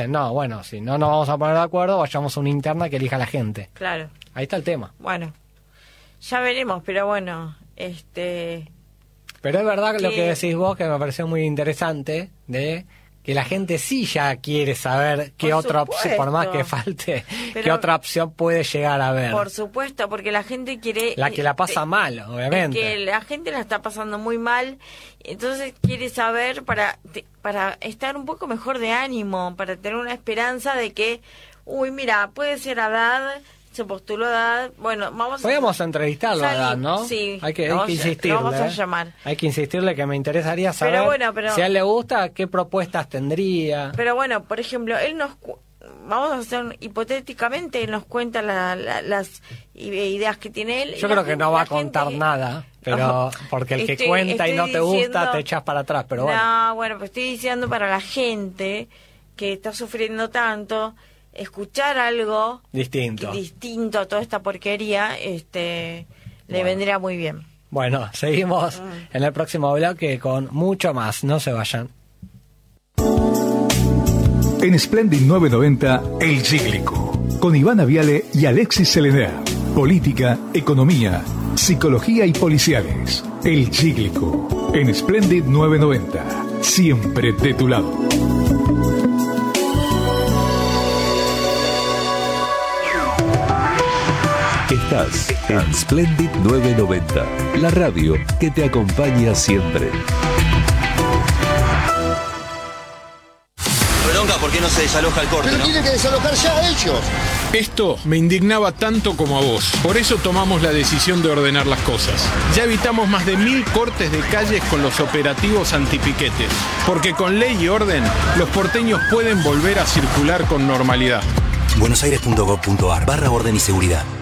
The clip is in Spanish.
dicen, no, bueno, si no nos vamos a poner de acuerdo, vayamos a una interna que elija la gente. Claro. Ahí está el tema. Bueno, ya veremos, pero bueno, Pero es verdad lo que decís vos, que me pareció muy interesante, de que la gente sí ya quiere saber qué otra opción, por más que falte, pero, qué otra opción puede llegar a ver. Por supuesto, porque la gente quiere... La que la pasa mal, obviamente. Que la gente la está pasando muy mal, entonces quiere saber para estar un poco mejor de ánimo, para tener una esperanza de que, mira, puede ser Haddad... Se postuló Haddad. Bueno, podríamos entrevistarlo a Haddad, ¿no? Sí. Hay que insistirle. Vamos a llamar. Hay que insistirle, que me interesaría saber si a él le gusta, qué propuestas tendría. Pero bueno, por ejemplo, vamos a hacer hipotéticamente, él nos cuenta las ideas que tiene él. Yo creo que no va a contar nada, pero porque el que cuenta y no te gusta, te echas para atrás, pero bueno. No, bueno, pues estoy diciendo para la gente que está sufriendo tanto, escuchar algo distinto a toda esta porquería, le vendría muy bien. Bueno, seguimos en el próximo bloque con mucho más. No se vayan. En Splendid 990, El Cíclico, con Ivana Viale y Alexis Selená. Política, economía, psicología y policiales. El Cíclico, en Splendid 990, siempre de tu lado. Estás en Splendid 990, la radio que te acompaña siempre. Bronca, ¿por qué no se desaloja el corte? Pero tienen que desalojar ya ellos. Esto me indignaba tanto como a vos. Por eso tomamos la decisión de ordenar las cosas. Ya evitamos más de 1000 cortes de calles con los operativos antipiquetes. Porque con ley y orden, los porteños pueden volver a circular con normalidad. buenosaires.gov.ar/orden y seguridad.